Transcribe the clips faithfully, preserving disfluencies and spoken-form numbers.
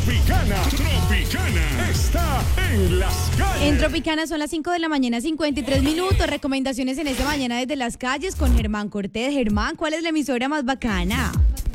Tropicana, Tropicana está en las calles. En Tropicana son las cinco de la mañana, cincuenta y tres minutos. Recomendaciones en esta mañana desde las calles con Germán Cortés. Germán, ¿cuál es la emisora más bacana?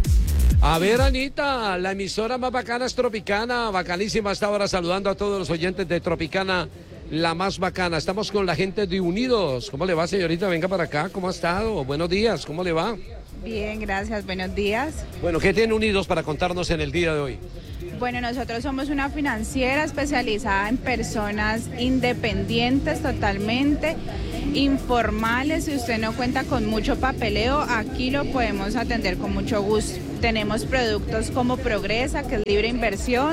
A ver, Anita, la emisora más bacana es Tropicana, bacanísima hasta ahora, saludando a todos los oyentes de Tropicana, la más bacana. Estamos con la gente de Unidos. ¿Cómo le va, señorita? Venga para acá, ¿cómo ha estado? Buenos días, ¿cómo le va? Bien, gracias, buenos días. Bueno, ¿qué tiene Unidos para contarnos en el día de hoy? Bueno, nosotros somos una financiera especializada en personas independientes totalmente, informales. Si usted no cuenta con mucho papeleo, aquí lo podemos atender con mucho gusto. Tenemos productos como Progresa, que es libre inversión,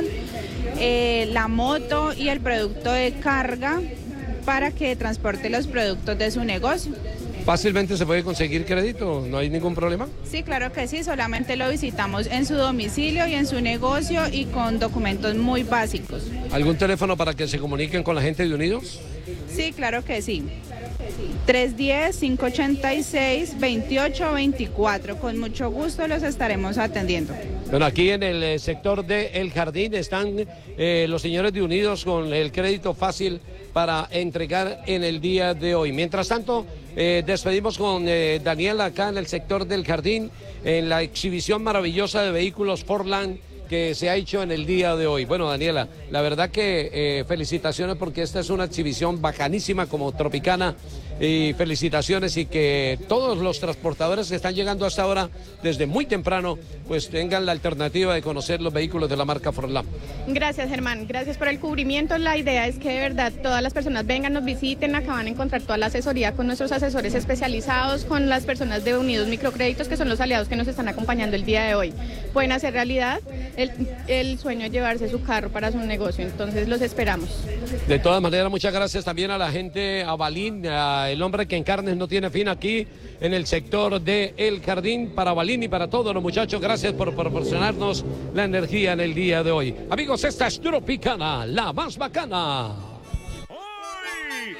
eh, la moto y el producto de carga para que transporte los productos de su negocio. ¿Fácilmente se puede conseguir crédito? ¿No hay ningún problema? Sí, claro que sí, solamente lo visitamos en su domicilio y en su negocio y con documentos muy básicos. ¿Algún teléfono para que se comuniquen con la gente de Unidos? Sí, claro que sí. tres uno cero, cinco ocho seis, dos ocho dos cuatro. Con mucho gusto los estaremos atendiendo. Bueno, aquí en el eh, sector de El Jardín están eh, los señores de Unidos con el crédito fácil para entregar en el día de hoy. Mientras tanto, eh, despedimos con eh, Daniela acá en el sector del Jardín, en la exhibición maravillosa de vehículos Fordland que se ha hecho en el día de hoy. Bueno, Daniela, la verdad que eh, felicitaciones porque esta es una exhibición bacanísima como Tropicana y felicitaciones y que todos los transportadores que están llegando hasta ahora desde muy temprano pues tengan la alternativa de conocer los vehículos de la marca Fordland. Gracias, Germán, gracias por el cubrimiento. La idea es que de verdad todas las personas vengan, nos visiten, acá van a encontrar toda la asesoría con nuestros asesores especializados, con las personas de Unidos Microcréditos, que son los aliados que nos están acompañando el día de hoy. Pueden hacer realidad el, el sueño de llevarse su carro para su negocio, entonces los esperamos. De todas maneras, muchas gracias también a la gente, a Balín, a el hombre que en carnes no tiene fin aquí en el sector de El Jardín, para Balín y para todos los muchachos. Gracias por proporcionarnos la energía en el día de hoy. Amigos, esta es Tropicana, la más bacana.